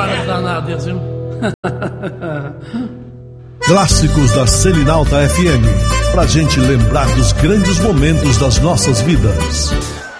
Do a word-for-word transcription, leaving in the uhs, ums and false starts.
guarda danada, viu? Clássicos da Selinalta F M, pra gente lembrar dos grandes momentos das nossas vidas.